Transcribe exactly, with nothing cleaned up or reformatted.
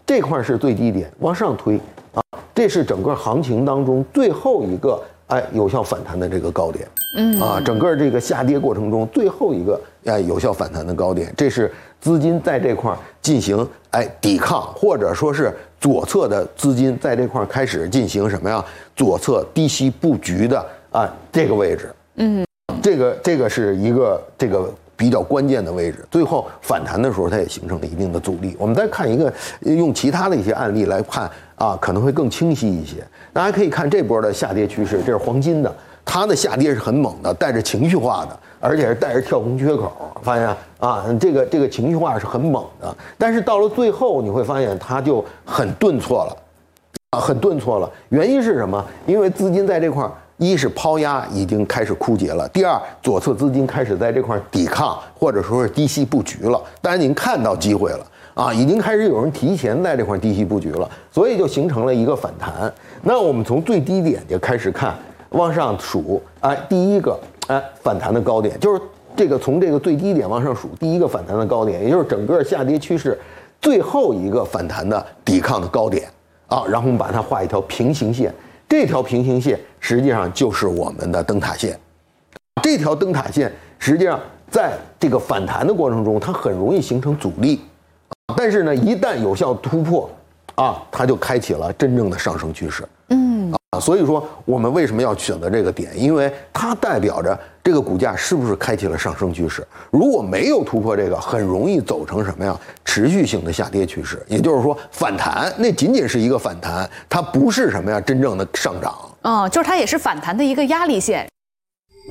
这块是最低点，往上推啊，这是整个行情当中最后一个哎有效反弹的这个高点。嗯啊，整个这个下跌过程中最后一个哎有效反弹的高点，这是资金在这块进行哎抵抗，或者说是左侧的资金在这块开始进行什么呀？左侧低吸布局的啊这个位置，嗯，这个这个是一个这个比较关键的位置。最后反弹的时候，它也形成了一定的阻力。我们再看一个，用其他的一些案例来看啊，可能会更清晰一些。大家可以看这波的下跌趋势，这是黄金的。它的下跌是很猛的，带着情绪化的，而且是带着跳空缺口。发现啊，这个这个情绪化是很猛的，但是到了最后你会发现它就很顿挫了，啊，很顿挫了。原因是什么？因为资金在这块，一是抛压已经开始枯竭了，第二，左侧资金开始在这块抵抗，或者说是低吸布局了。当然，您看到机会了啊，已经开始有人提前在这块低吸布局了，所以就形成了一个反弹。那我们从最低点就开始看。往上数，哎，第一个哎反弹的高点，就是这个从这个最低点往上数，第一个反弹的高点，也就是整个下跌趋势最后一个反弹的抵抗的高点啊。然后我们把它画一条平行线，这条平行线实际上就是我们的灯塔线。这条灯塔线实际上在这个反弹的过程中，它很容易形成阻力，但是呢，一旦有效突破啊，它就开启了真正的上升趋势。嗯。啊，所以说我们为什么要选择这个点？因为它代表着这个股价是不是开启了上升趋势。如果没有突破这个，很容易走成什么呀？持续性的下跌趋势。也就是说，反弹那仅仅是一个反弹，它不是什么呀？真正的上涨。 嗯，就是它也是反弹的一个压力线。